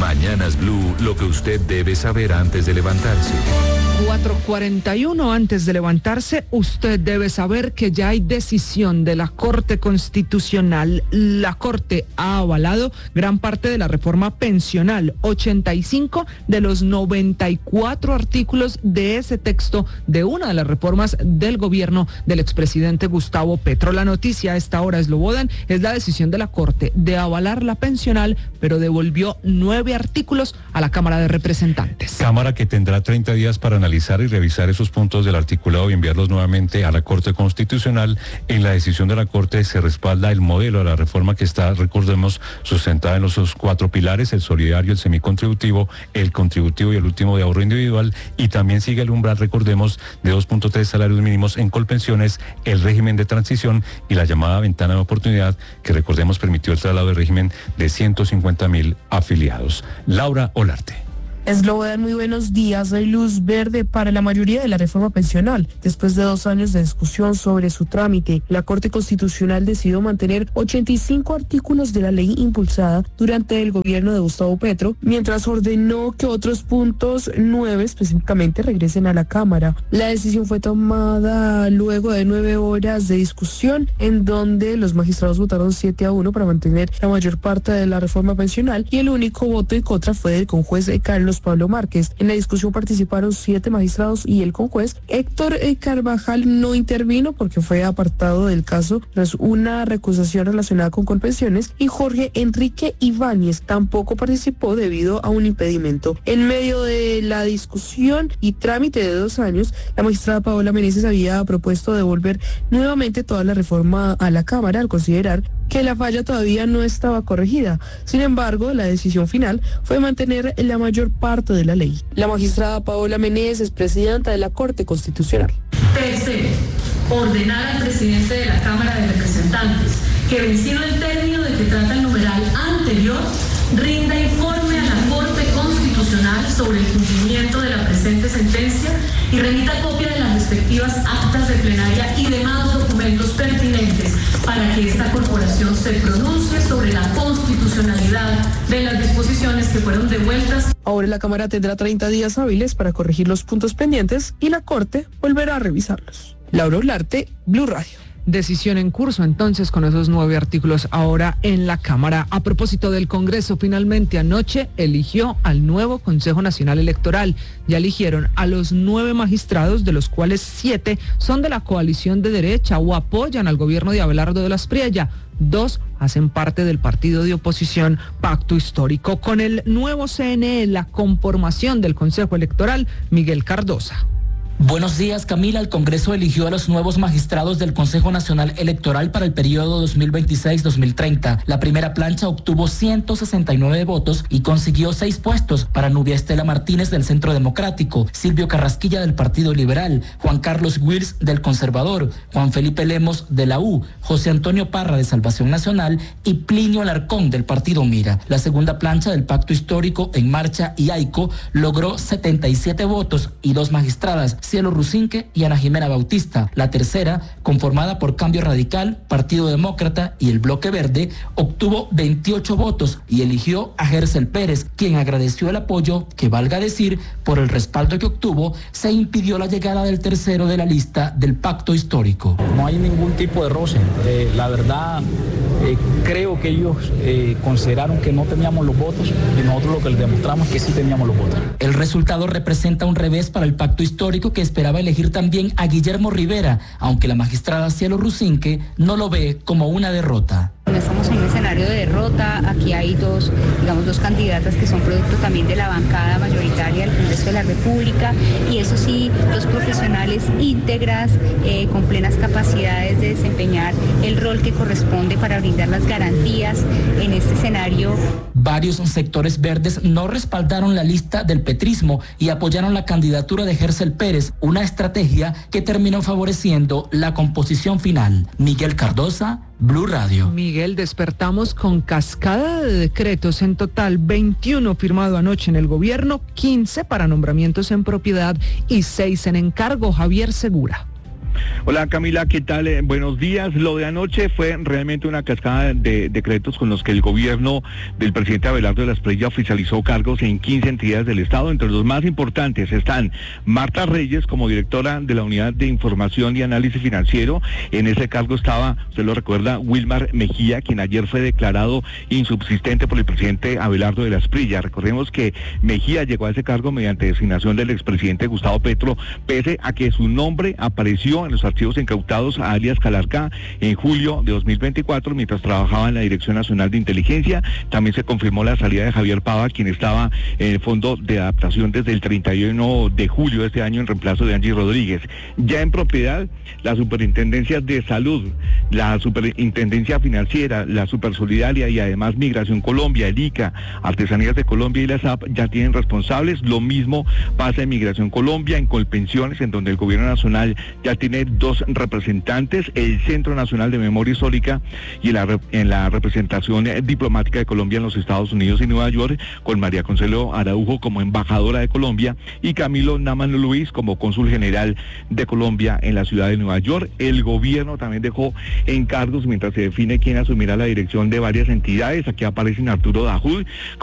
Mañanas Blue, lo que usted debe saber antes de levantarse. 4:41 antes de levantarse, usted debe saber que ya hay decisión de la Corte Constitucional. La Corte ha avalado gran parte de la reforma pensional, 85 de los 94 artículos de ese texto de una de las reformas del gobierno del expresidente Gustavo Petro. La noticia a esta hora, Slobodan, es la decisión de la Corte de avalar la pensional, pero devolvió 9 artículos a la Cámara de Representantes. Cámara que tendrá 30 días para analizar y revisar esos puntos del articulado y enviarlos nuevamente a la Corte Constitucional. En la decisión de la Corte se respalda el modelo de la reforma que está, recordemos, sustentada en los 4 pilares: el solidario, el semicontributivo, el contributivo y el último de ahorro individual, y también sigue el umbral, recordemos, de 2.3 salarios mínimos en Colpensiones, el régimen de transición y la llamada ventana de oportunidad, que recordemos permitió el traslado del régimen de 150.000 afiliados. Laura Olarte. Slobodan, muy buenos días. Hay luz verde para la mayoría de la reforma pensional. Después de 2 años de discusión sobre su trámite, la Corte Constitucional decidió mantener 85 artículos de la ley impulsada durante el gobierno de Gustavo Petro, mientras ordenó que otros puntos 9 específicamente regresen a la Cámara. La decisión fue tomada luego de 9 horas de discusión, en donde los magistrados votaron 7-1 para mantener la mayor parte de la reforma pensional, y el único voto en contra fue del conjuez Carlos Pablo Márquez. En la discusión participaron 7 magistrados y el conjuez Héctor Carvajal no intervino porque fue apartado del caso tras una recusación relacionada con Colpensiones, y Jorge Enrique Ibáñez tampoco participó debido a un impedimento. En medio de la discusión y trámite de 2 años, la magistrada Paola Meneses había propuesto devolver nuevamente toda la reforma a la Cámara al considerar que la falla todavía no estaba corregida. Sin embargo, la decisión final fue mantener la mayor parte de la ley. La magistrada Paola Meneses, presidenta de la Corte Constitucional. Tercero, ordenar al presidente de la Cámara de Representantes que, vencido el término de que trata el numeral anterior, rinda informe a la Corte Constitucional sobre el cumplimiento de la presente sentencia y remita copia de las respectivas actas de plenaria y demás documentos pertinentes para que esta corporación se pronuncie sobre la constitucionalidad de las disposiciones que fueron devueltas. Ahora la Cámara tendrá 30 días hábiles para corregir los puntos pendientes y la Corte volverá a revisarlos. Laura Olarte, Blue Radio. Decisión en curso entonces con esos 9 artículos ahora en la Cámara. A propósito del Congreso, finalmente anoche eligió al nuevo Consejo Nacional Electoral. Ya eligieron a los 9 magistrados, de los cuales 7 son de la coalición de derecha o apoyan al gobierno de Abelardo de la Espriella. 2 hacen parte del partido de oposición Pacto Histórico. Con el nuevo CNE, la conformación del Consejo Electoral, Miguel Cardosa. Buenos días, Camila. El Congreso eligió a los nuevos magistrados del Consejo Nacional Electoral para el periodo 2026-2030. La primera plancha obtuvo 169 votos y consiguió 6 puestos para Nubia Estela Martínez del Centro Democrático, Silvio Carrasquilla del Partido Liberal, Juan Carlos Wills del Conservador, Juan Felipe Lemos de la U, José Antonio Parra de Salvación Nacional y Plinio Alarcón del Partido Mira. La segunda plancha del Pacto Histórico, En Marcha y AICO logró 77 votos y 2 magistradas, Cielo Rusinque y Ana Jimena Bautista. La tercera, conformada por Cambio Radical, Partido Demócrata y el Bloque Verde, obtuvo 28 votos y eligió a Gersel Pérez, quien agradeció el apoyo que, valga decir, por el respaldo que obtuvo, se impidió la llegada del tercero de la lista del Pacto Histórico. No hay ningún tipo de roce. La verdad, creo que ellos consideraron que no teníamos los votos y nosotros lo que les demostramos es que sí teníamos los votos. El resultado representa un revés para el Pacto Histórico, que esperaba elegir también a Guillermo Rivera, aunque la magistrada Cielo Rusinque no lo ve como una derrota. No estamos en un escenario de derrota. Aquí hay dos candidatas que son producto también de la bancada mayoritaria del Congreso de la República, y eso sí, 2 profesionales íntegras, con plenas capacidades de desempeñar el rol que corresponde para brindar las garantías en este escenario. Varios sectores verdes no respaldaron la lista del petrismo y apoyaron la candidatura de Gersel Pérez, una estrategia que terminó favoreciendo la composición final. Miguel Cardosa, Blue Radio. Miguel, despertamos con cascada de decretos, en total 21 firmado anoche en el gobierno, 15 para nombramientos en propiedad y 6 en encargo. Javier Segura. Hola Camila, ¿qué tal? Buenos días. Lo de anoche fue realmente una cascada de decretos con los que el gobierno del presidente Abelardo de la Espriella oficializó cargos en 15 entidades del Estado. Entre los más importantes están Marta Reyes como directora de la Unidad de Información y Análisis Financiero. En ese cargo estaba, usted lo recuerda, Wilmar Mejía, quien ayer fue declarado insubsistente por el presidente Abelardo de la Espriella. Recordemos que Mejía llegó a ese cargo mediante designación del expresidente Gustavo Petro, pese a que su nombre apareció en los archivos incautados a alias Calarcá en julio de 2024, mientras trabajaba en la Dirección Nacional de Inteligencia. También se confirmó la salida de Javier Pava, quien estaba en el Fondo de Adaptación desde el 31 de julio de este año en reemplazo de Angie Rodríguez. Ya en propiedad, la Superintendencia de Salud, la Superintendencia Financiera, la Supersolidaria y además Migración Colombia, el ICA, Artesanías de Colombia y la SAP ya tienen responsables. Lo mismo pasa en Migración Colombia, en Colpensiones, en donde el Gobierno Nacional ya tiene 2 representantes, el Centro Nacional de Memoria Histórica y en la representación diplomática de Colombia en los Estados Unidos y Nueva York, con María Consuelo Araujo como embajadora de Colombia y Camilo Naman Luis como cónsul general de Colombia en la ciudad de Nueva York. El gobierno también dejó encargos mientras se define quién asumirá la dirección de varias entidades. Aquí aparecen Arturo Dajul